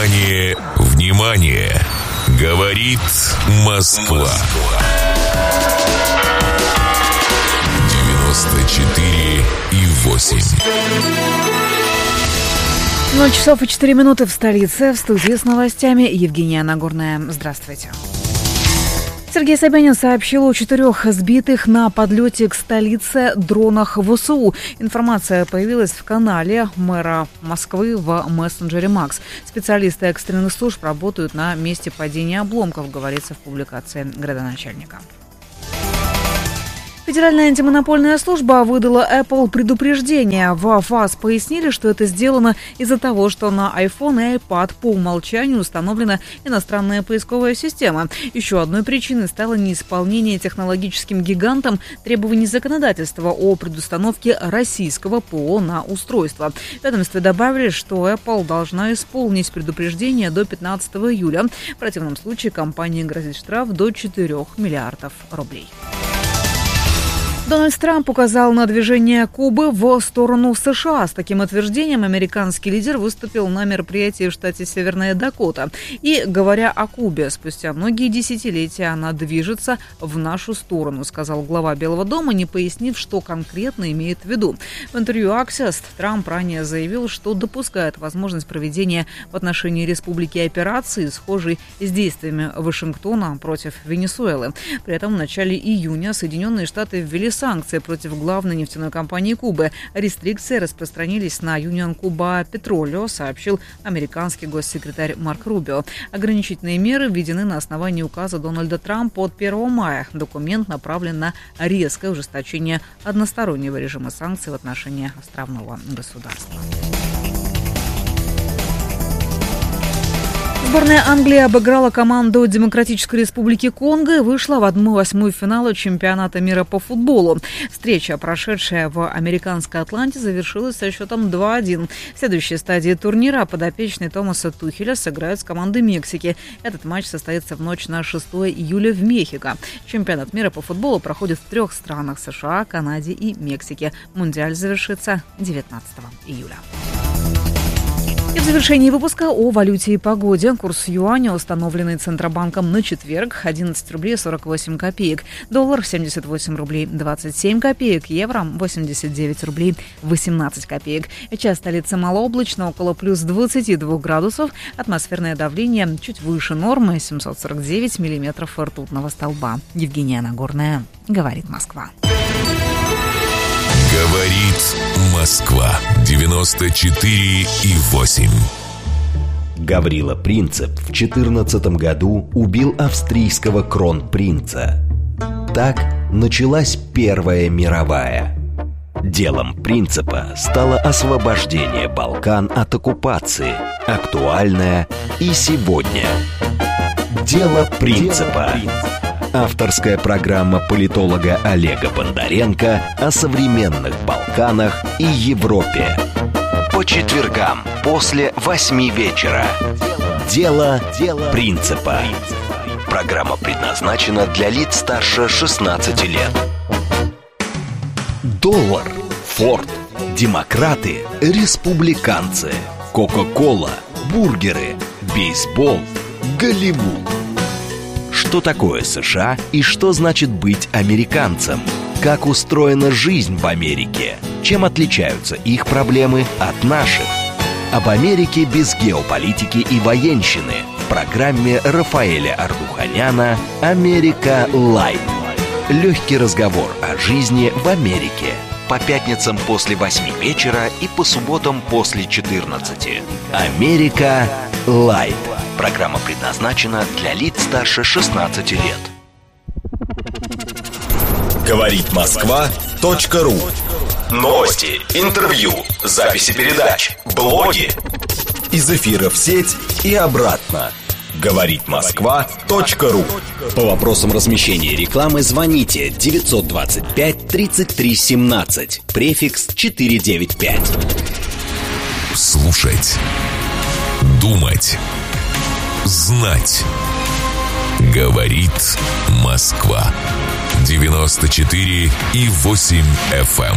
Внимание, внимание! Говорит Москва. 94,8. 0 часов и 4 минуты в столице. В студии с новостями Евгения Нагорная. Здравствуйте. Сергей Собянин сообщил о 4 сбитых на подлете к столице дронах ВСУ. Информация появилась в канале мэра Москвы в мессенджере Макс. Специалисты экстренных служб работают на месте падения обломков, говорится в публикации градоначальника. Федеральная антимонопольная служба выдала Apple предупреждение. В ФАС пояснили, что это сделано из-за того, что на iPhone и iPad по умолчанию установлена иностранная поисковая система. Еще одной причиной стало неисполнение технологическим гигантом требований законодательства о предустановке российского ПО на устройство. В ведомстве добавили, что Apple должна исполнить предупреждение до 15 июля. В противном случае компании грозит штраф до 4 миллиардов рублей. Дональд Трамп указал на движение Кубы в сторону США. С таким утверждением американский лидер выступил на мероприятии в штате Северная Дакота. И, говоря о Кубе, спустя многие десятилетия она движется в нашу сторону, сказал глава Белого дома, не пояснив, что конкретно имеет в виду. В интервью Axios Трамп ранее заявил, что допускает возможность проведения в отношении республики операции, схожей с действиями Вашингтона против Венесуэлы. При этом в начале июня Соединенные Штаты ввели санкции против главной нефтяной компании Кубы. Рестрикции распространились на Union Cuba Petroleum, сообщил американский госсекретарь Марк Рубио. Ограничительные меры введены на основании указа Дональда Трампа от 1 мая. Документ направлен на резкое ужесточение одностороннего режима санкций в отношении островного государства. Сборная Англии обыграла команду Демократической Республики Конго и вышла в 1/8 финала чемпионата мира по футболу. Встреча, прошедшая в американской Атланте, завершилась со счетом 2-1. В следующей стадии турнира подопечные Томаса Тухеля сыграют с командой Мексики. Этот матч состоится в ночь на 6 июля в Мехико. Чемпионат мира по футболу проходит в 3 странах: США, Канаде и Мексике. Мундиаль завершится 19 июля. И в завершении выпуска о валюте и погоде. Курс юаня, установленный Центробанком на четверг, 11 рублей 48 копеек. Доллар 78 рублей 27 копеек. Евро 89 рублей 18 копеек. Час столицы малооблачно, около плюс 22 градусов. Атмосферное давление чуть выше нормы, 749 миллиметров ртутного столба. Евгения Нагорная. Говорит Москва. Говорит Москва. 94,8. Гаврила Принцип в 14 году убил австрийского кронпринца. Так началась Первая мировая. Делом Принципа стало освобождение Балкан от оккупации, актуальное и сегодня. Дело Принципа. Авторская программа политолога Олега Бондаренко о современных Балканах и Европе. По четвергам после 8 вечера. Дело Принципа. Программа предназначена для лиц старше 16 лет. Доллар, Форд, демократы, республиканцы, Кока-кола, бургеры, бейсбол, Голливуд. Что такое США и что значит быть американцем? Как устроена жизнь в Америке? Чем отличаются их проблемы от наших? Об Америке без геополитики и военщины в программе Рафаэля Ардуханяна «Америка Лайт». Легкий разговор о жизни в Америке. По пятницам после 8 вечера и по субботам после 14. «Америка Лайт». Программа предназначена для лиц старше 16 лет. Говорит Москва.ру. Новости, интервью, записи передач, блоги. Из эфира в сеть и обратно. Говорит Москва.ру. По вопросам размещения рекламы звоните 925 33 17, префикс 495. Слушать, думать, знать. Говорит Москва. 94,8 FM.